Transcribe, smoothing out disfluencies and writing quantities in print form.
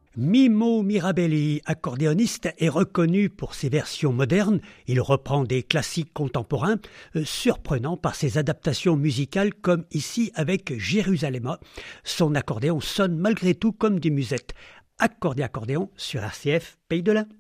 Mimo Mirabelli, accordéoniste, est reconnu pour ses versions modernes. Il reprend des classiques contemporains, surprenant par ses adaptations musicales comme ici avec Jérusalem. Son accordéon sonne malgré tout comme des musettes. Accordé accordéon sur RCF Pays de l'Ain.